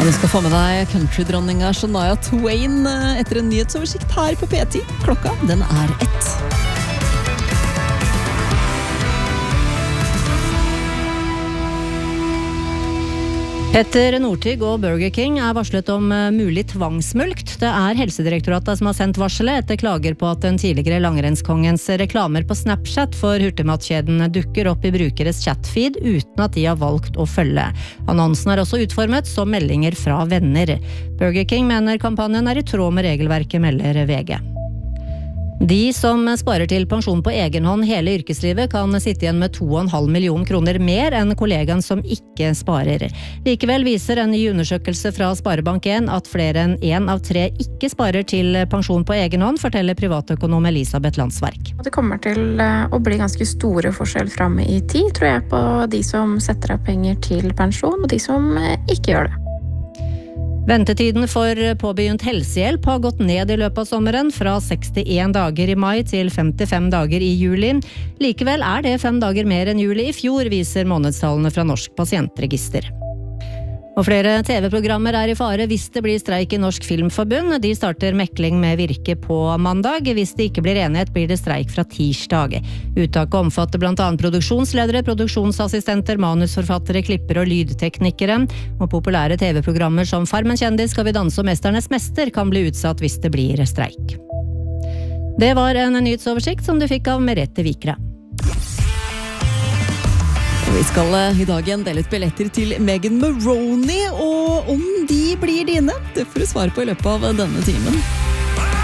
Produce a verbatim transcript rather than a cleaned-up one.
Du skal få med deg countrydronninga Shania Twain etter en nyhetsoversikt her på P ti. Klokka, den er ett. Petter Northug og Burger King er varslet om mulig tvangsmulkt. Det er Helsedirektoratet som har sendt varselet etter klager på at den tidligere langrennskongens reklamer på Snapchat for hurtigmatkjeden dukker opp i brukeres chatfeed uten at de har valgt å følge. Annonsen er også utformet som meldinger fra venner. Burger King mener kampanjen er i tråd med regelverket, melder V G. De som sparer til pensjon på egen hånd hele yrkeslivet kan sitte igjen med to komma fem million kroner mer enn kollegaen som ikke sparer. Likevel viser en ny undersøkelse fra Sparebank en at flere enn en av tre ikke sparer til pensjon på egen hånd, forteller privatøkonom Elisabeth Landsverk. Det kommer til å bli ganske store forskjell fremme i tid, tror jeg, på de som setter av penger til pensjon og de som ikke gjør det. Ventetiden for påbegynt helsehjelp har gått ned i løpet av sommeren, fra sekstien dager i mai til femtifem dager i juli. Likevel er det fem dager mer enn juli i fjor, viser månedstallene fra Norsk Pasientregister. Og flere T V-programmer er i fare hvis det blir streik i Norsk Filmforbund. De starter mekling med Virke på mandag. Hvis det ikke blir enighet, blir det streik fra tirsdag. Uttaket omfatter blant annet produksjonsledere, produksjonsassistenter, manusforfattere, klipper og lydteknikere. Og populære T V-programmer som Farmen kjendis, Skal vi danse og Mesternes mester kan bli utsatt hvis det blir streik. Det var en nyhetsoversikt som du fikk av Merete Vikra. Vi skal i dag igjen dele ut billetter til Megan Maroney, og om de blir dine, det får du svar på i løpet av denne timen.